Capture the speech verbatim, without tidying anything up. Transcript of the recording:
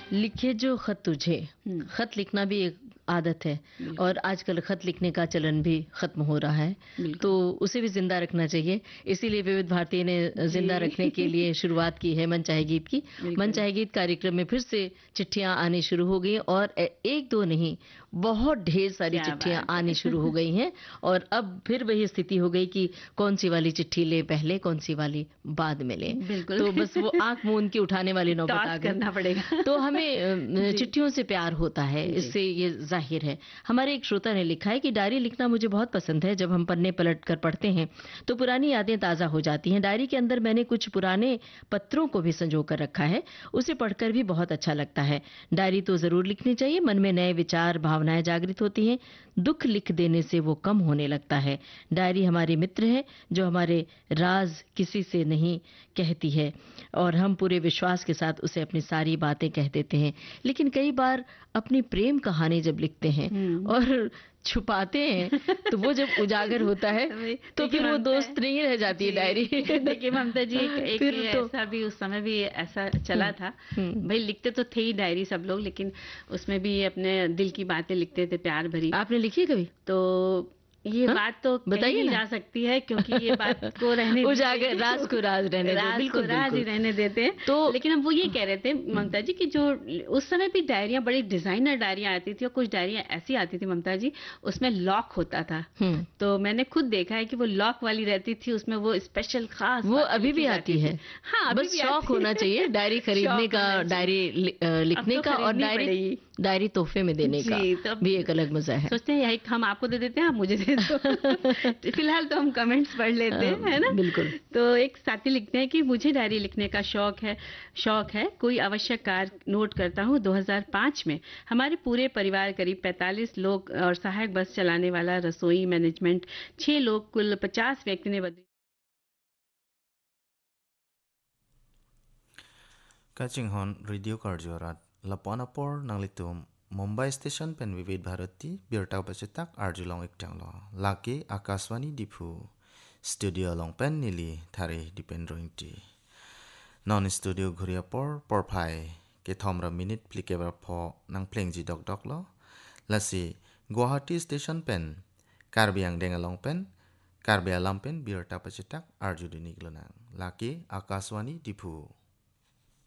लिखे जो खत तुझे, हम्म, खत लिखना भी एक आदत है बिल्कुल और आजकल खत लिखने का चलन भी खत्म हो रहा है, तो बिल्कुल उसे भी जिंदा रखना चाहिए। इसीलिए विविध भारती ने जिंदा रखने के जी लिए शुरुआत की है मन चाहे गीत की। मन बिल्कुल चाहे गीत कार्यक्रम में फिर से चिट्ठियां आनी शुरू हो गई और ए- एक दो नहीं, बहुत ढेर सारी क्या चिट्ठियां बात आनी है शुरू हो गई हैं और अब फिर वही स्थिति हो गई कि कौन सी वाली चिट्ठी ले पहले, कौन सी वाली बाद में ले। बिल्कुल तो बस वो आंख मूंद के उठाने वाली नौबत आ टॉस गई। करना पड़ेगा तो हमें अ, जी चिट्ठियों से प्यार होता है, जी इससे ये जाहिर है। हमारे एक श्रोता ने लिखा है कि डायरी लिखना मुझे बहुत पसंद है। जब हम पन्ने पलट कर पढ़ते हैं तो पुरानी यादें ताज़ा हो जाती हैं। डायरी के अंदर मैंने कुछ पुराने पत्रों को भी संजो कर रखा है, उसे पढ़कर भी बहुत अच्छा लगता है। डायरी तो ज़रूर लिखनी चाहिए, मन में नए विचार भावनाएं जागृत होती हैं। दुख लिख देने से वो कम होने लगता है। डायरी हमारे मित्र है जो हमारे राज किसी से नहीं कहती है और हम पूरे विश्वास के साथ उसे अपनी सारी बातें कह देते हैं। लेकिन कई बार अपनी प्रेम कहानी जब लिखते हैं हम्म और छुपाते हैं तो वो जब उजागर होता है वही, तो देखिए फिर वो ममता दोस्त नहीं रह जाती है डायरी। जी देखिए ममता जी एक, एक फिर तो ऐसा भी उस समय भी ऐसा चला हम्म था। हम्म भाई लिखते तो थे ही डायरी सब लोग, लेकिन उसमें भी अपने दिल की बातें लिखते थे प्यार भरी। आपने लिखी है कभी? तो ये हाँ, बात तो कही बताइए नहीं ना। जा सकती है क्योंकि ये बात को रहने उजागर, दीजिए राज को राज रहने दो। राज को बिल्कुल राज ही बिल्कुल। रहने देते हैं। तो लेकिन हम वो ये कह रहे थे हम्म ममता जी कि जो उस समय भी डायरियां बड़ी डिजाइनर डायरियां आती थी और कुछ डायरियां ऐसी आती थी ममता जी उसमें लॉक होता था। हम्म, तो मैंने खुद देखा है कि वो लॉक वाली रहती थी, उसमें वो स्पेशल खास वो बातें अभी लिखी भी जाती आती थी। है। हाँ अभी बस भी शौक आती होना चाहिए डायरी है खरीदने शौक का, होना चाहिए। डायरी लि- अ, अब लिखने तो का और खरीदनी डायरी पड़ेगी डायरी तोहफे में देने का जी। तो भी अब एक अलग मजा है। सोचते हैं एक हम आपको दे देते हैं, आप मुझे दे दो तो फिलहाल तो हम कमेंट्स पढ़ लेते अ, हैं, है ना। बिल्कुल। तो एक साथी लिखते हैं कि मुझे डायरी लिखने का शौक है शौक है कोई आवश्यक कार्य नोट करता हूँ। दो हज़ार पाँच में हमारे पूरे परिवार करीब पैंतालीस लोग और सहायक बस चलाने वाला रसोई मैनेजमेंट छह लोग कुल पचास व्यक्ति ने बदली। Kaching hon radio karjorat laponapor nang litum Mumbai station pen vivid bharati birtau bacetak arjulong iktang lo laki akaswani dipu studio long pen nili thari dipendroing ti non studio ghuriapor porphai ke thomra minute plikebar pho nang plengji dok dok lo lasi Guwahati station pen karbiang dengalong pen karbialam pen birtau bacetak arjudini glonang laki akaswani dipu